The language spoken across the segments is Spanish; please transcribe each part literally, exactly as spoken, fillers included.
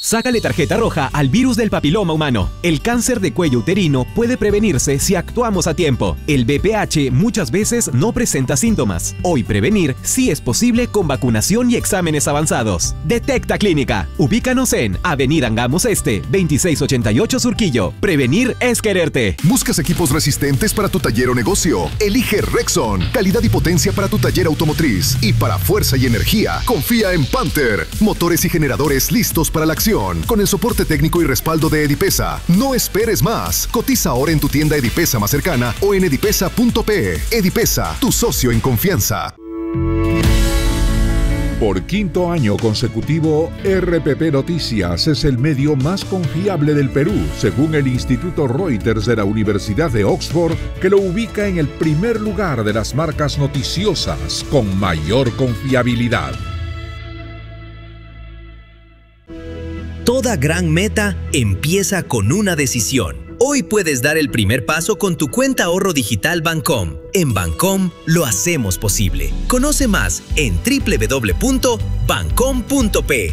Sácale tarjeta roja al virus del papiloma humano. El cáncer de cuello uterino puede prevenirse si actuamos a tiempo. El V P H muchas veces no presenta síntomas. Hoy prevenir sí es posible con vacunación y exámenes avanzados. Detecta Clínica. Ubícanos en Avenida Angamos Este, veintiséis ochenta y ocho Surquillo. Prevenir es quererte. ¿Buscas equipos resistentes para tu taller o negocio? Elige Rexon. Calidad y potencia para tu taller automotriz. Y para fuerza y energía, confía en Panther. Motores y generadores listos para la acción. Con el soporte técnico y respaldo de Edipesa. No esperes más. Cotiza ahora en tu tienda Edipesa más cercana o en edipesa punto pe. Edipesa, tu socio en confianza. Por quinto año consecutivo, R P P Noticias es el medio más confiable del Perú, según el Instituto Reuters de la Universidad de Oxford, que lo ubica en el primer lugar de las marcas noticiosas con mayor confiabilidad. Toda gran meta empieza con una decisión. Hoy puedes dar el primer paso con tu cuenta ahorro digital Bancom. En Bancom lo hacemos posible. Conoce más en doble u doble u doble u punto bancom punto pe.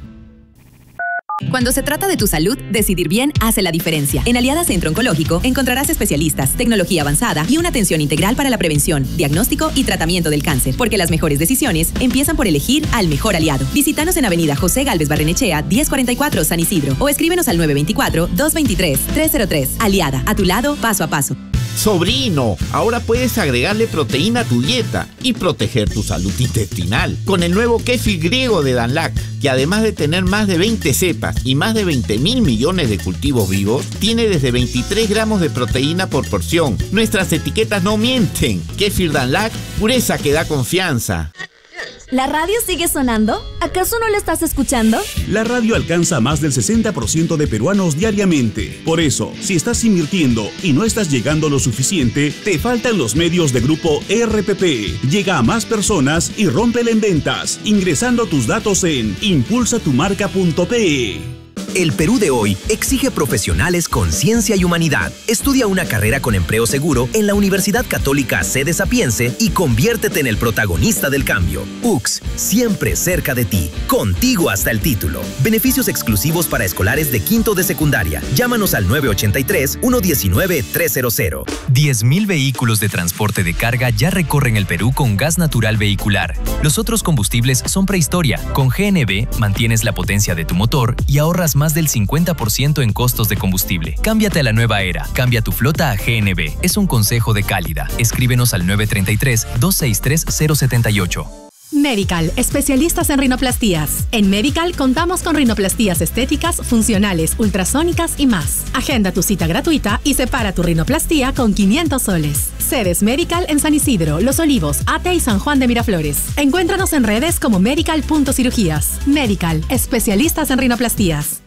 Cuando se trata de tu salud, decidir bien hace la diferencia. En Aliada Centro Oncológico encontrarás especialistas, tecnología avanzada y una atención integral para la prevención, diagnóstico y tratamiento del cáncer. Porque las mejores decisiones empiezan por elegir al mejor aliado. Visítanos en Avenida José Gálvez Barrenechea, diez cuarenta y cuatro, San Isidro. O escríbenos al nueve dos cuatro, dos dos tres, tres cero tres. Aliada, a tu lado, paso a paso. Sobrino, ahora puedes agregarle proteína a tu dieta y proteger tu salud intestinal con el nuevo kéfir griego de Danlac, que además de tener más de veinte cepas y más de veinte mil millones de cultivos vivos, tiene desde veintitrés gramos de proteína por porción. Nuestras etiquetas no mienten. Kéfir Danlac, pureza que da confianza. ¿La radio sigue sonando? ¿Acaso no la estás escuchando? La radio alcanza a más del sesenta por ciento de peruanos diariamente. Por eso, si estás invirtiendo y no estás llegando lo suficiente, te faltan los medios de Grupo R P P. Llega a más personas y rómpela en ventas, ingresando tus datos en impulsa tu marca punto pe. El Perú de hoy exige profesionales con ciencia y humanidad. Estudia una carrera con empleo seguro en la Universidad Católica Sede Sapiense y conviértete en el protagonista del cambio. U C S, siempre cerca de ti, contigo hasta el título. Beneficios exclusivos para escolares de quinto de secundaria. Llámanos al nueve ocho tres, uno uno nueve, tres cero cero. diez mil vehículos de transporte de carga ya recorren el Perú con gas natural vehicular. Los otros combustibles son prehistoria. Con G N B mantienes la potencia de tu motor y ahorras más del cincuenta por ciento en costos de combustible. Cámbiate a la nueva era. Cambia tu flota a G N B. Es un consejo de Cálida. Escríbenos al nueve tres tres, dos seis tres, cero siete ocho. Medical, especialistas en rinoplastías. En Medical contamos con rinoplastías estéticas, funcionales, ultrasónicas y más. Agenda tu cita gratuita y separa tu rinoplastía con quinientos soles. Sedes Medical en San Isidro, Los Olivos, Ate y San Juan de Miraflores. Encuéntranos en redes como medical punto cirugías. Medical, especialistas en rinoplastías.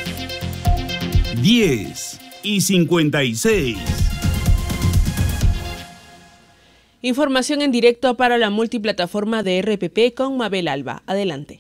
diez y cincuenta y seis. Información en directo para la multiplataforma de R P P con Mabel Alba. Adelante.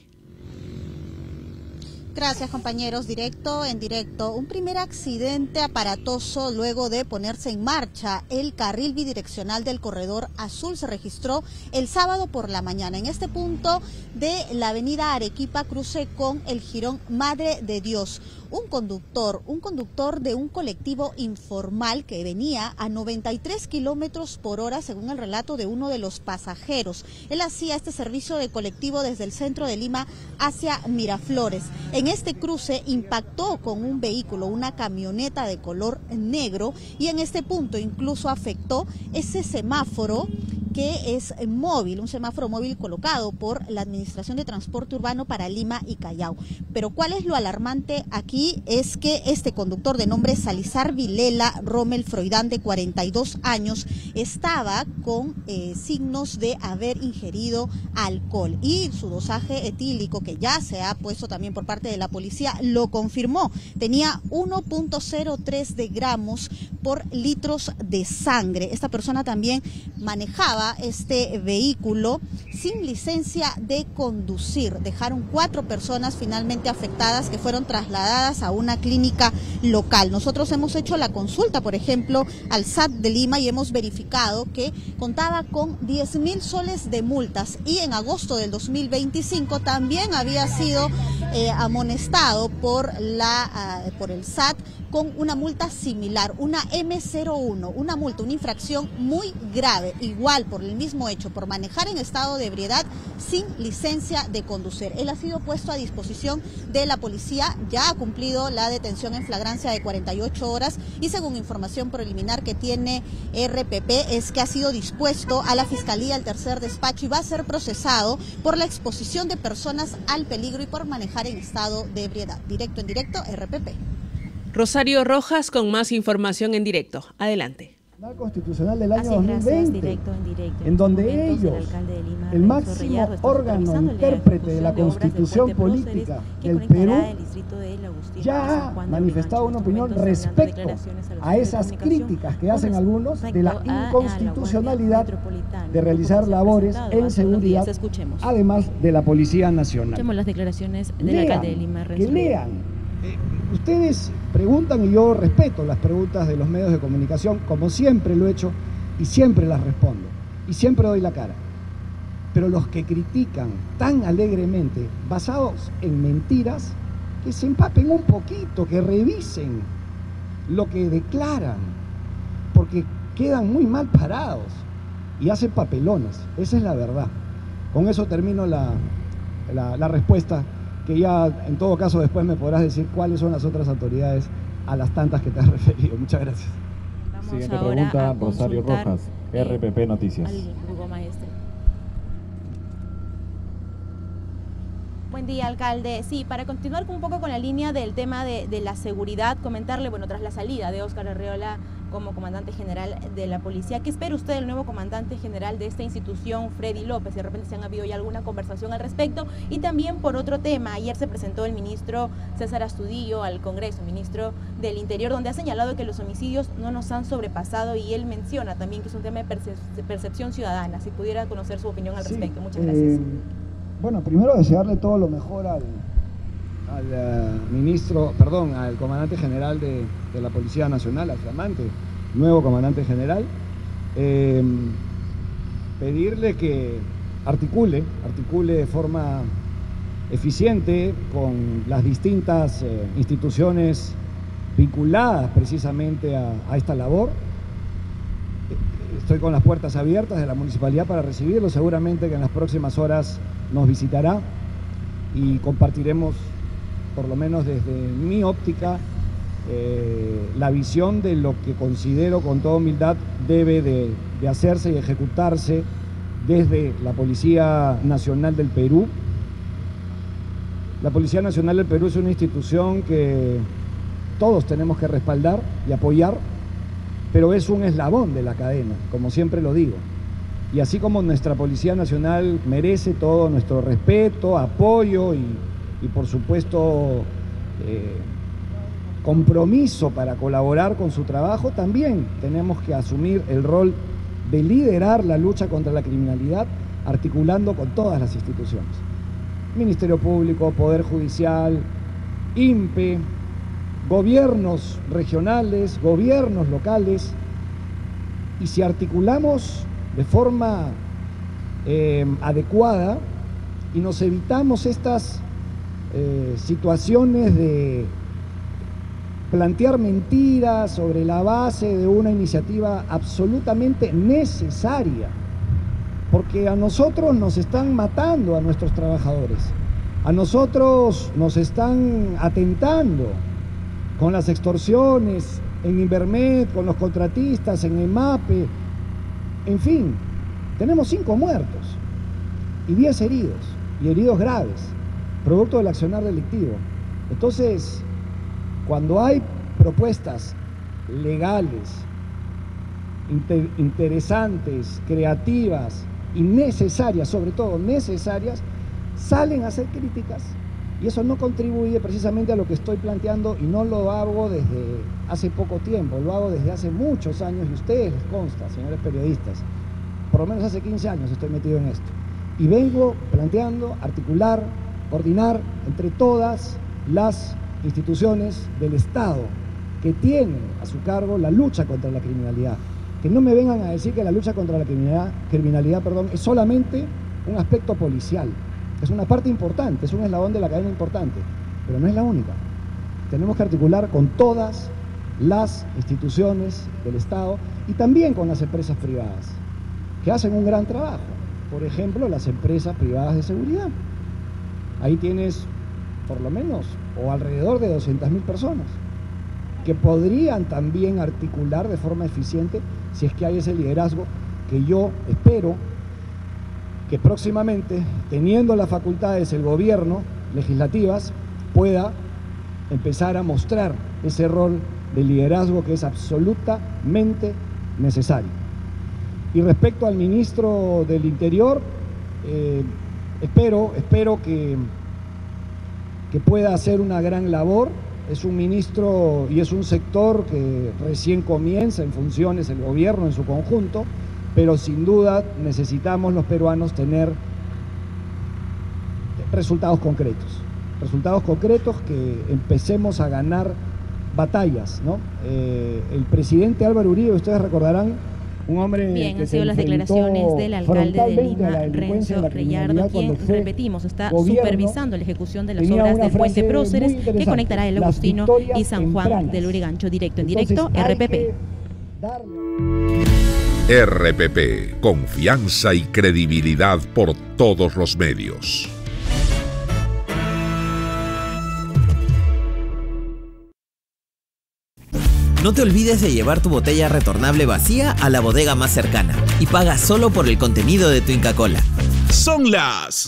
Gracias, compañeros. Directo en directo. Un primer accidente aparatoso luego de ponerse en marcha el carril bidireccional del corredor azul se registró el sábado por la mañana en este punto de la avenida Arequipa, cruce con el jirón Madre de Dios. Un conductor, un conductor de un colectivo informal que venía a noventa y tres kilómetros por hora, según el relato de uno de los pasajeros. Él hacía este servicio de colectivo desde el centro de Lima hacia Miraflores. En este cruce impactó con un vehículo, una camioneta de color negro, y en este punto incluso afectó ese semáforo que es móvil, un semáforo móvil colocado por la Administración de Transporte Urbano para Lima y Callao. Pero ¿cuál es lo alarmante aquí? Es que este conductor de nombre Salizar Vilela Rommel Froidán, de cuarenta y dos años, estaba con eh, signos de haber ingerido alcohol, y su dosaje etílico, que ya se ha puesto también por parte de la policía, lo confirmó. Tenía uno punto cero tres de gramos por litros de sangre. Esta persona también manejaba este vehículo sin licencia de conducir. Dejaron cuatro personas finalmente afectadas que fueron trasladadas a una clínica local. Nosotros hemos hecho la consulta, por ejemplo, al S A T de Lima, y hemos verificado que contaba con diez mil soles de multas, y en agosto del dos mil veinticinco también había sido eh, amonestado por, la, uh, por el S A T con una multa similar, una eme cero uno, una multa, una infracción muy grave, igual por el mismo hecho, por manejar en estado de ebriedad sin licencia de conducir. Él ha sido puesto a disposición de la policía, ya ha cumplido la detención en flagrancia de cuarenta y ocho horas y según información preliminar que tiene erre pe pe es que ha sido dispuesto a la Fiscalía al tercer despacho y va a ser procesado por la exposición de personas al peligro y por manejar en estado de ebriedad. Directo en directo, erre pe pe. Rosario Rojas con más información en directo. Adelante. Constitucional del año dos mil veinte, directo, en, directo. en donde ellos, el, Lima, el máximo órgano intérprete de la Constitución de política del Perú, de ya ha manifestado una opinión respecto a esas críticas que hacen algunos de la inconstitucionalidad de realizar labores en seguridad, además de la Policía Nacional. Escuchemos las declaraciones del alcalde de Lima. Que lean. Eh, ustedes preguntan y yo respeto las preguntas de los medios de comunicación, como siempre lo he hecho y siempre las respondo y siempre doy la cara. Pero los que critican tan alegremente, basados en mentiras, que se empapen un poquito, que revisen lo que declaran, porque quedan muy mal parados y hacen papelones. Esa es la verdad. Con eso termino la, la, la respuesta, que ya en todo caso después me podrás decir cuáles son las otras autoridades a las tantas que te has referido. Muchas gracias. Vamos Siguiente ahora pregunta, a Rosario Rojas, eh, erre pe pe Noticias. Al burgomaestre. Buen día, alcalde. Sí, para continuar un poco con la línea del tema de, de la seguridad, comentarle, bueno, tras la salida de Óscar Arreola como comandante general de la policía, ¿qué espera usted del nuevo comandante general de esta institución, Freddy López? De repente se han habido ya alguna conversación al respecto. Y también por otro tema, ayer se presentó el ministro César Astudillo al Congreso, ministro del Interior, donde ha señalado que los homicidios no nos han sobrepasado y él menciona también que es un tema de percep percepción ciudadana. Si pudiera conocer su opinión al respecto. Sí, muchas gracias. Eh... Bueno, primero desearle todo lo mejor al, al uh, ministro, perdón, al comandante general de, de la Policía Nacional, al flamante, nuevo comandante general. Eh, pedirle que articule, articule de forma eficiente con las distintas eh, instituciones vinculadas precisamente a, a esta labor. Estoy con las puertas abiertas de la municipalidad para recibirlo, seguramente que en las próximas horas nos visitará y compartiremos, por lo menos desde mi óptica, eh, la visión de lo que considero con toda humildad debe de, de hacerse y ejecutarse desde la Policía Nacional del Perú. La Policía Nacional del Perú es una institución que todos tenemos que respaldar y apoyar, pero es un eslabón de la cadena, como siempre lo digo. Y así como nuestra Policía Nacional merece todo nuestro respeto, apoyo y, y por supuesto eh, compromiso para colaborar con su trabajo, también tenemos que asumir el rol de liderar la lucha contra la criminalidad, articulando con todas las instituciones. Ministerio Público, Poder Judicial, I N P E, gobiernos regionales, gobiernos locales, y si articulamos de forma eh, adecuada y nos evitamos estas eh, situaciones de plantear mentiras sobre la base de una iniciativa absolutamente necesaria, porque a nosotros nos están matando a nuestros trabajadores, a nosotros nos están atentando con las extorsiones en Invermed, con los contratistas, en EMAPE. En fin, tenemos cinco muertos y diez heridos, y heridos graves, producto del accionar delictivo. Entonces, cuando hay propuestas legales, inter interesantes, creativas y necesarias, sobre todo necesarias, salen a hacer críticas, y eso no contribuye precisamente a lo que estoy planteando, y no lo hago desde hace poco tiempo, lo hago desde hace muchos años, y a ustedes les consta, señores periodistas, por lo menos hace quince años estoy metido en esto, y vengo planteando, articular, coordinar entre todas las instituciones del Estado que tienen a su cargo la lucha contra la criminalidad. Que no me vengan a decir que la lucha contra la criminalidad, criminalidad perdón, es solamente un aspecto policial. Es una parte importante, es un eslabón de la cadena importante, pero no es la única. Tenemos que articular con todas las instituciones del Estado y también con las empresas privadas, que hacen un gran trabajo. Por ejemplo, las empresas privadas de seguridad. Ahí tienes por lo menos o alrededor de doscientas mil personas que podrían también articular de forma eficiente si es que hay ese liderazgo que yo espero que próximamente, teniendo las facultades el gobierno legislativas, pueda empezar a mostrar ese rol de liderazgo que es absolutamente necesario. Y respecto al ministro del Interior, eh, espero, espero que, que pueda hacer una gran labor. Es un ministro y es un sector que recién comienza en funciones el gobierno en su conjunto, pero sin duda necesitamos los peruanos tener resultados concretos, resultados concretos que empecemos a ganar batallas, ¿no? Eh, el presidente Álvaro Uribe, ustedes recordarán, un hombre Bien, que han sido las declaraciones del alcalde de Lima, Renzo Reyardo, quien, repetimos, está supervisando la ejecución de las obras del puente Próceres que conectará el Agustino y San Juan del Lurigancho. Directo en directo, R P P. R P P, confianza y credibilidad por todos los medios. No te olvides de llevar tu botella retornable vacía a la bodega más cercana y paga solo por el contenido de tu Inca Kola. Son las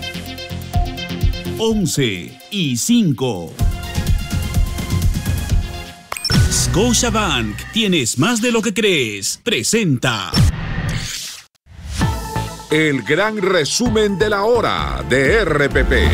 once y cinco. Scotiabank, tienes más de lo que crees. Presenta el gran resumen de la hora de R P P.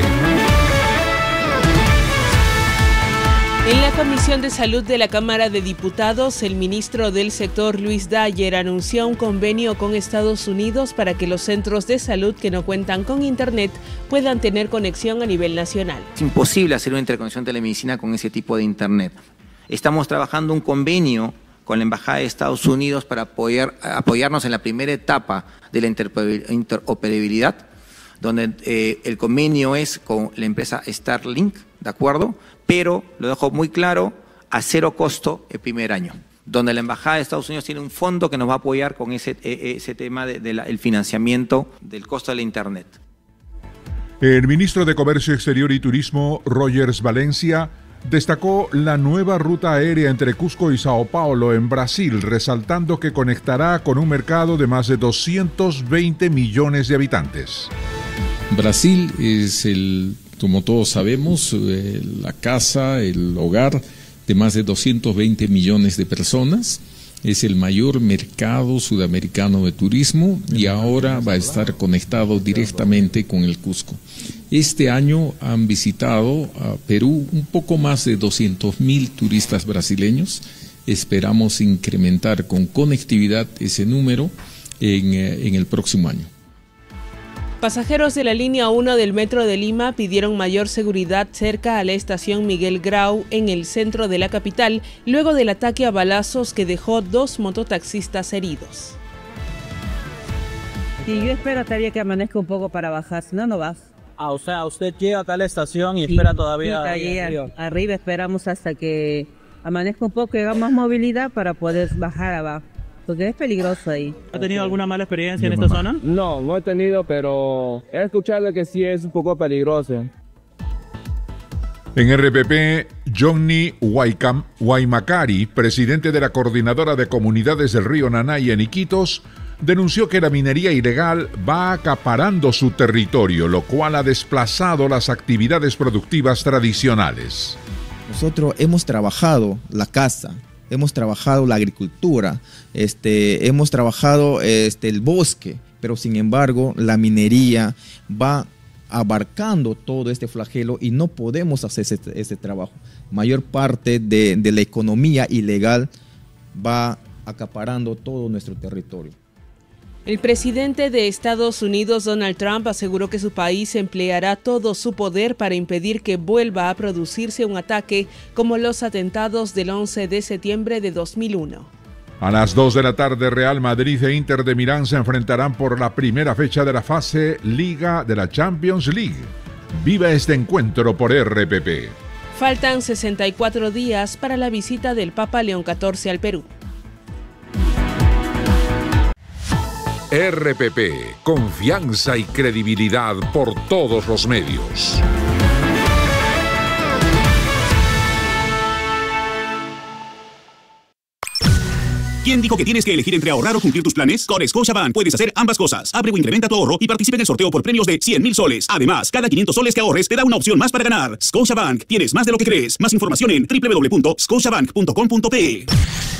En la Comisión de Salud de la Cámara de Diputados, el ministro del sector, Luis Dyer, anunció un convenio con Estados Unidos para que los centros de salud que no cuentan con Internet puedan tener conexión a nivel nacional. Es imposible hacer una interconexión de telemedicina con ese tipo de Internet. Estamos trabajando un convenio con la Embajada de Estados Unidos para apoyar, apoyarnos en la primera etapa de la interoperabilidad, donde eh, el convenio es con la empresa Starlink, ¿de acuerdo? Pero, lo dejo muy claro, a cero costo el primer año, donde la Embajada de Estados Unidos tiene un fondo que nos va a apoyar con ese, ese tema del de de financiamiento del costo de la Internet. El ministro de Comercio Exterior y Turismo, Rogers Valencia, destacó la nueva ruta aérea entre Cusco y Sao Paulo en Brasil, resaltando que conectará con un mercado de más de doscientos veinte millones de habitantes. Brasil es el, como todos sabemos, eh, la casa, el hogar de más de doscientos veinte millones de personas. Es el mayor mercado sudamericano de turismo y ahora va a estar conectado directamente con el Cusco. Este año han visitado a Perú un poco más de doscientos mil turistas brasileños. Esperamos incrementar con conectividad ese número en, en el próximo año. Pasajeros de la línea uno del Metro de Lima pidieron mayor seguridad cerca a la estación Miguel Grau en el centro de la capital, luego del ataque a balazos que dejó dos mototaxistas heridos. Sí, yo espero todavía que amanezca un poco para bajar, si no, no vas. Ah, o sea, usted llega a tal estación y sí, espera todavía. Sí, allí arriba. arriba esperamos hasta que amanezca un poco y haga más movilidad para poder bajar abajo. Porque es peligroso ahí. ¿Ha tenido alguna mala experiencia en esta zona? No, no he tenido, pero he escuchado que sí es un poco peligroso. En R P P, Johnny Waikam, Waimakari, presidente de la Coordinadora de Comunidades del Río Nanay en Iquitos, denunció que la minería ilegal va acaparando su territorio, lo cual ha desplazado las actividades productivas tradicionales. Nosotros hemos trabajado la caza, hemos trabajado la agricultura, este, hemos trabajado este, el bosque, pero sin embargo la minería va abarcando todo este flagelo y no podemos hacer ese, ese trabajo. Mayor parte de, de la economía ilegal va acaparando todo nuestro territorio. El presidente de Estados Unidos, Donald Trump, aseguró que su país empleará todo su poder para impedir que vuelva a producirse un ataque como los atentados del once de septiembre de dos mil uno. A las dos de la tarde, Real Madrid e Inter de Milán se enfrentarán por la primera fecha de la fase Liga de la Champions League. Viva este encuentro por R P P. Faltan sesenta y cuatro días para la visita del Papa León catorce al Perú. R P P, confianza y credibilidad por todos los medios. ¿Quién dijo que tienes que elegir entre ahorrar o cumplir tus planes? Con Scotiabank puedes hacer ambas cosas. Abre o incrementa tu ahorro y participa en el sorteo por premios de cien mil soles. Además, cada quinientos soles que ahorres te da una opción más para ganar. Scotiabank, tienes más de lo que crees. Más información en doble u doble u doble u punto scotiabank punto com punto pe.